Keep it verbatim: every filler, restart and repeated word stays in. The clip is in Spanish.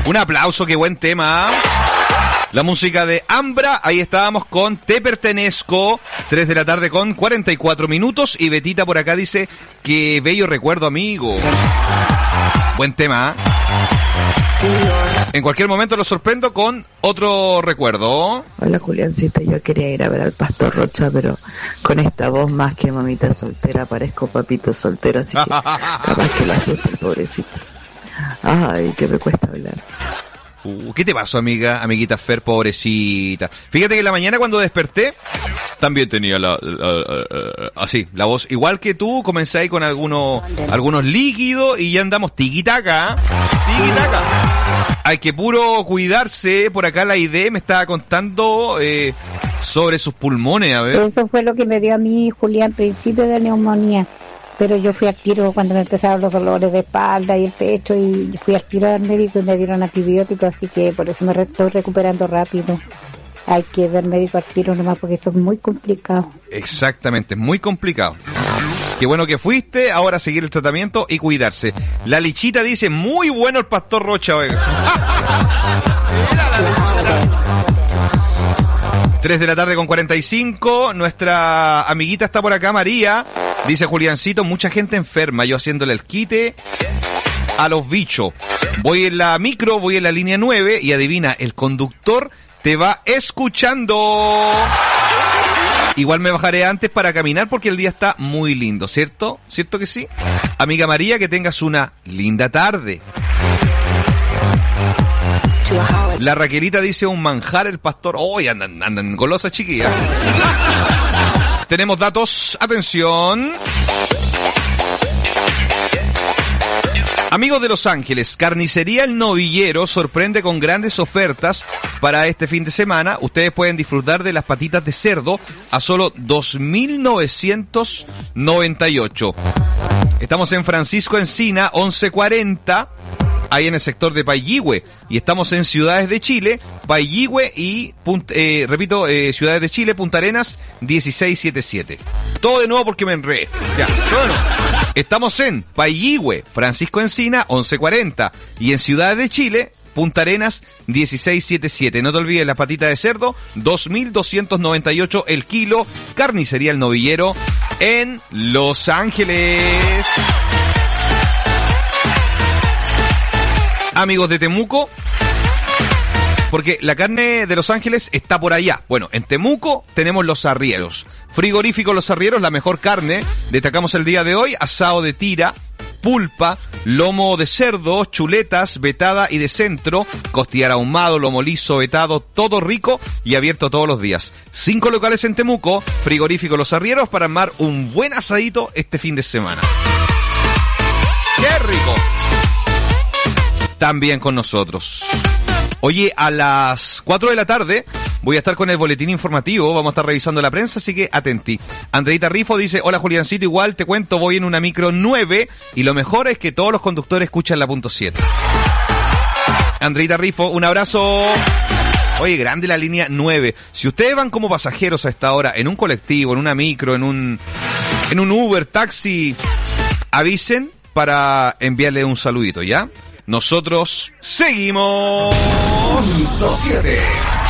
Un aplauso, qué buen tema. La música de Ambra, ahí estábamos con Te Pertenezco, tres de la tarde con cuarenta y cuatro minutos, y Betita por acá dice que bello recuerdo, amigo. Buen tema, ¿eh? En cualquier momento lo sorprendo con otro recuerdo. Hola, Juliancita, yo quería ir a ver al Pastor Rocha, pero con esta voz más que mamita soltera parezco papito soltero, así que capaz que lo asuste el pobrecito. Ay, que me cuesta hablar. Uh, ¿Qué te pasó, amiga, amiguita Fer, pobrecita? Fíjate que en la mañana cuando desperté, también tenía la, la, la, la así, la voz igual que tú, comencé ahí con algunos, algunos líquidos y ya andamos tiquitaca, tiquitaca. Hay que puro cuidarse, por acá la I D me estaba contando eh, sobre sus pulmones, a ver. Eso fue lo que me dio a mí, Julián, principio de neumonía. Pero yo fui al tiro cuando me empezaron los dolores de espalda y el pecho, y fui al tiro al médico y me dieron antibióticos, así que por eso me re- estoy recuperando rápido. Hay que ver médico al tiro nomás porque eso es muy complicado. Exactamente, es muy complicado. Qué bueno que fuiste, ahora seguir el tratamiento y cuidarse. La Lichita dice, muy bueno el Pastor Rocha, oiga. tres de la tarde con cuarenta y cinco, nuestra amiguita está por acá, María. Dice Juliancito, mucha gente enferma, yo haciéndole el quite a los bichos. Voy en la micro, voy en la línea nueve y adivina, el conductor te va escuchando. Igual me bajaré antes para caminar porque el día está muy lindo, ¿cierto? ¿Cierto que sí? Amiga María, que tengas una linda tarde. La Raquelita dice un manjar el pastor. ¡Oh! Andan, andan golosas, chiquillas. Tenemos datos. Atención. Amigos de Los Ángeles, Carnicería El Novillero sorprende con grandes ofertas para este fin de semana. Ustedes pueden disfrutar de las patitas de cerdo a solo dos mil novecientos noventa y ocho. Estamos en Francisco Encina, once cuarenta. Ahí en el sector de Pailligüe, y estamos en Ciudades de Chile, Pailligüe y, eh, repito, eh, Ciudades de Chile, Punta Arenas, dieciséis setenta y siete. Todo de nuevo porque me enredé. Ya, bueno. Estamos en Pailligüe, Francisco Encina, once cuarenta, y en Ciudades de Chile, Punta Arenas, dieciséis setenta y siete. No te olvides la patita de cerdo, dos mil doscientos noventa y ocho el kilo, Carnicería El Novillero en Los Ángeles. Amigos de Temuco, porque la carne de Los Ángeles está por allá. Bueno, en Temuco tenemos Los Arrieros. Frigorífico Los Arrieros, la mejor carne. Destacamos el día de hoy, asado de tira, pulpa, lomo de cerdo, chuletas, vetada y de centro, costillar ahumado, lomo liso, vetado, todo rico y abierto todos los días. Cinco locales en Temuco, Frigorífico Los Arrieros, para armar un buen asadito este fin de semana. ¡Qué rico! También con nosotros. Oye, a las cuatro de la tarde voy a estar con el boletín informativo, vamos a estar revisando la prensa, así que atentí. Andreita Rifo dice, hola Juliancito, igual te cuento, voy en una micro nueve y lo mejor es que todos los conductores escuchan la punto siete. Andreita Rifo, un abrazo. Oye, grande la línea nueve. Si ustedes van como pasajeros a esta hora, en un colectivo, en una micro, en un, en un Uber, taxi, avisen para enviarle un saludito, ¿ya? Nosotros seguimos. Punto siete.